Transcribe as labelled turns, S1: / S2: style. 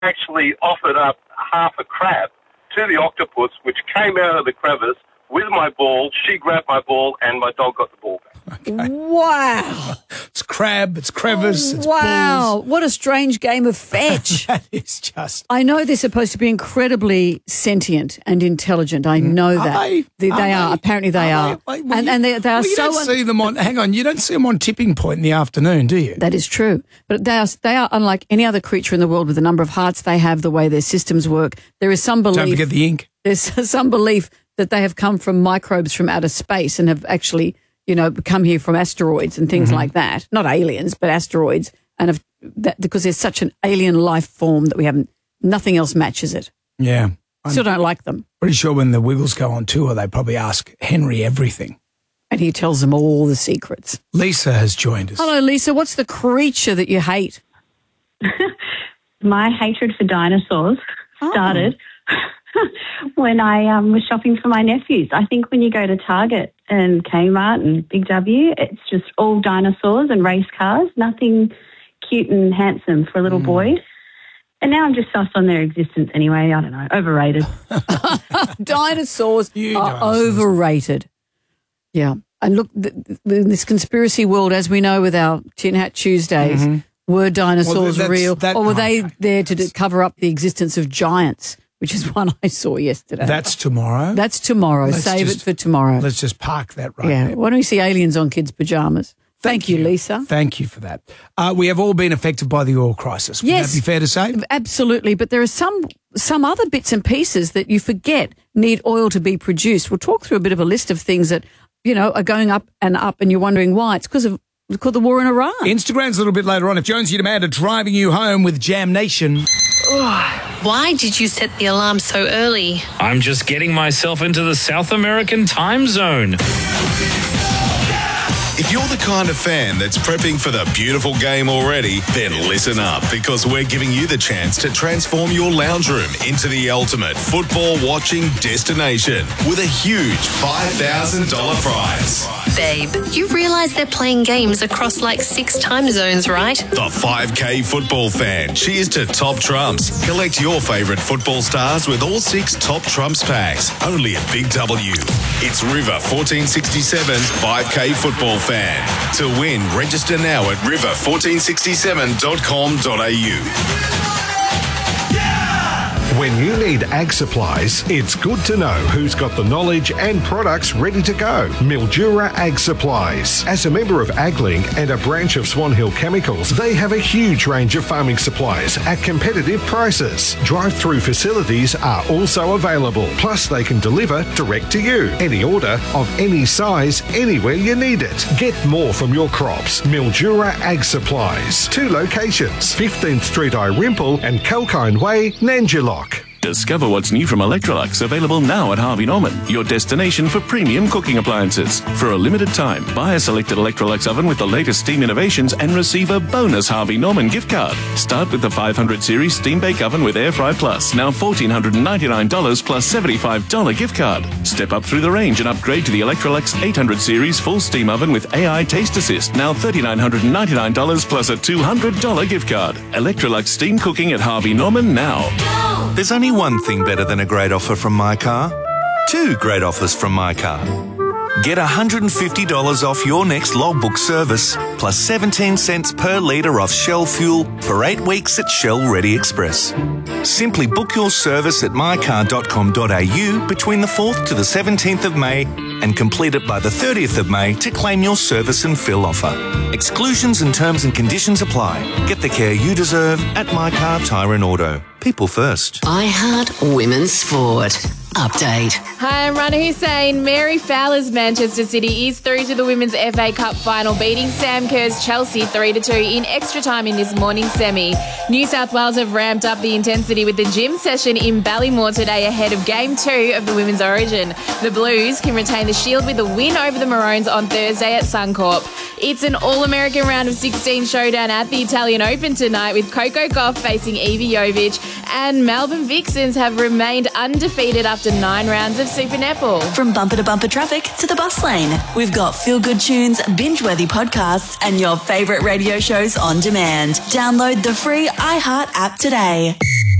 S1: actually offered up half a crab to the octopus, which came out of the crevice with my ball. She grabbed my ball, and my dog got the ball back.
S2: Okay. Wow.
S3: It's crab, it's crevice, it's
S2: wow.
S3: balls.
S2: What a strange game of fetch.
S3: That is just...
S2: I know they're supposed to be incredibly sentient and intelligent. I know that. They are. Apparently they are. And they are
S3: you
S2: so...
S3: don't see them on... Hang on. You don't see them on tipping point in the afternoon, do you?
S2: That is true. But they are unlike any other creature in the world with the number of hearts they have, the way their systems work. There is some belief...
S3: Don't forget the ink.
S2: There's some belief that they have come from microbes from outer space and have actually... come here from asteroids and things like that. Not aliens, but asteroids. And because there's such an alien life form that we haven't, nothing else matches it.
S3: Yeah.
S2: Still don't like them.
S3: Pretty sure when the Wiggles go on tour, they probably ask Henry everything.
S2: And he tells them all the secrets.
S3: Lisa has joined us.
S2: Hello, Lisa. What's the creature that you hate?
S4: My hatred for dinosaurs started when I was shopping for my nephews. I think when you go to Target and Kmart and Big W, it's just all dinosaurs and race cars, nothing cute and handsome for a little boy. And now I'm just sus on their existence anyway. I don't know, overrated.
S2: Dinosaurs are overrated. Yeah. And look, in this conspiracy world, as we know with our Tin Hat Tuesdays, were dinosaurs real? Or were they there to cover up the existence of giants? Which is one I saw yesterday.
S3: That's tomorrow?
S2: That's tomorrow. Save it for tomorrow.
S3: Let's just park that right
S2: there.
S3: There.
S2: Why don't we see aliens on kids' pyjamas? Thank you, Lisa.
S3: Thank you for that. We have all been affected by the oil crisis. Would that be fair to say?
S2: Absolutely. But there are some other bits and pieces that you forget need oil to be produced. We'll talk through a bit of a list of things that, are going up, and you're wondering why. It's because of the war in Iran.
S3: Instagram's a little bit later on. If Jonesy and Amanda driving you home with Jam Nation.
S5: Why did you set the alarm so early?
S6: I'm just getting myself into the South American time zone.
S7: If you're the kind of fan that's prepping for the beautiful game already, then listen up, because we're giving you the chance to transform your lounge room into the ultimate football watching destination with a huge $5,000 prize.
S5: Babe, you realise they're playing games across like 6 time zones, right?
S7: The 5K football fan. Cheers to Top Trumps. Collect your favourite football stars with all 6 Top Trumps packs. Only at Big W. It's River 1467's 5K football fan. To win, register now at river1467.com.au.
S8: When you need ag supplies, it's good to know who's got the knowledge and products ready to go. Mildura Ag Supplies. As a member of AgLink and a branch of Swan Hill Chemicals, they have a huge range of farming supplies at competitive prices. Drive-through facilities are also available. Plus, they can deliver direct to you. Any order of any size, anywhere you need it. Get more from your crops. Mildura Ag Supplies. 2 locations, 15th Street Irimple and Kalkine Way, Nanjilock.
S9: Discover what's new from Electrolux, available now at Harvey Norman, your destination for premium cooking appliances. For a limited time, buy a selected Electrolux oven with the latest steam innovations and receive a bonus Harvey Norman gift card. Start with the 500 series steam bake oven with Air Fry Plus, now $1,499 plus $75 gift card. Step up through the range and upgrade to the Electrolux 800 series full steam oven with AI Taste Assist, now $3,999 plus a $200 gift card. Electrolux steam cooking at Harvey Norman now.
S10: There's only one thing better than a great offer from My Car. 2 great offers from My Car. Get $150 off your next logbook service, plus 17 cents per litre off Shell fuel for 8 weeks at Shell Ready Express. Simply book your service at mycar.com.au between the 4th to the 17th of May and complete it by the 30th of May to claim your service and fill offer. Exclusions and terms and conditions apply. Get the care you deserve at My Car Tyre and Auto. People first.
S11: iHeart Women's Sport. Update.
S12: Hi, I'm Rana Hussain. Mary Fowler's Manchester City is through to the Women's FA Cup final, beating Sam Kerr's Chelsea 3-2 in extra time in this morning's semi. New South Wales have ramped up the intensity with the gym session in Ballymore today ahead of Game 2 of the Women's Origin. The Blues can retain the shield with a win over the Maroons on Thursday at Suncorp. It's an All-American round of 16 showdown at the Italian Open tonight with Coco Gauff facing Evie Jovic. And Melbourne Vixens have remained undefeated after 9 rounds of Super Netball.
S13: From bumper to bumper traffic to the bus lane, we've got feel-good tunes, binge-worthy podcasts, and your favourite radio shows on demand. Download the free iHeart app today.